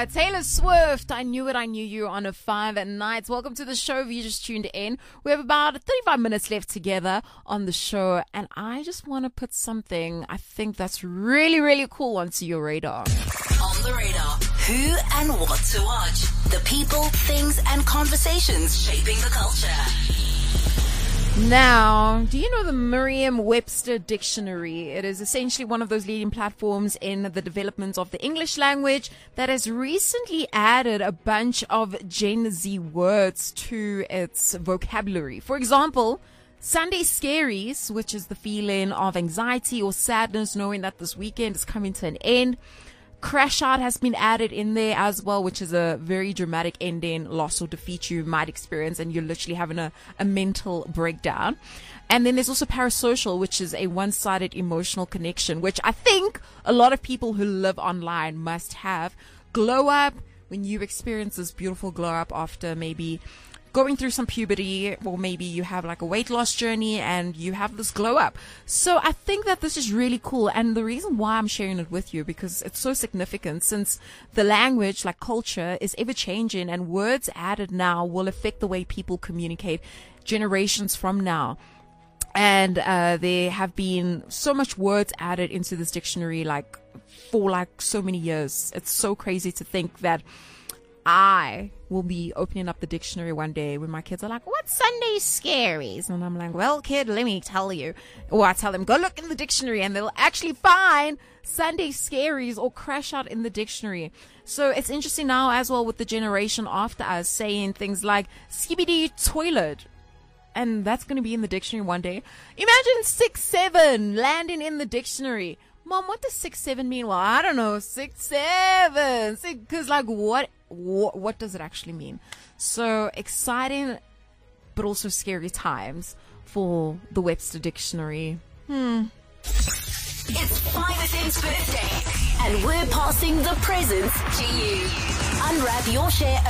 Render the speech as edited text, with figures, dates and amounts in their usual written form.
Taylor Swift, I Knew It, I Knew You on a 5 at night. Welcome to the show if you just tuned in. We have about 35 minutes left together on the show, and I just want to put something I think that's really, really cool onto your radar. On the radar, who and what to watch. The people, things, and conversations shaping the culture. Now, do you know the Merriam-Webster Dictionary? It is essentially one of those leading platforms in the development of the English language that has recently added a bunch of Gen Z words to its vocabulary. For example, Sunday scaries, which is the feeling of anxiety or sadness knowing that this weekend is coming to an end. Crash out has been added in there as well, which is a very dramatic ending, loss or defeat you might experience, and you're literally having a mental breakdown. And then there's also parasocial, which is a one-sided emotional connection, which I think a lot of people who live online must have. Glow up, when you experience this beautiful glow up after maybe going through some puberty, or maybe you have like a weight loss journey and you have this glow up. So I think that this is really cool. And the reason why I'm sharing it with you, because it's so significant, since the language, like culture, is ever changing, and words added now will affect the way people communicate generations from now. And there have been so much words added into this dictionary, like for like so many years. It's so crazy to think that I will be opening up the dictionary one day when my kids are like, what's Sunday scaries? And I'm like, well, kid, let me tell you. Or I tell them, go look in the dictionary, and they'll actually find Sunday scaries or crash out in the dictionary. So it's interesting now as well with the generation after us saying things like skibidi toilet. And that's going to be in the dictionary one day. Imagine 6'7" landing in the dictionary. Mom, what does 6'7" mean? Well, I don't know. 6'7", because like what does it actually mean? So exciting, but also scary times for the Webster Dictionary. It's 5FM's birthday, and we're passing the presents to you. Unwrap your share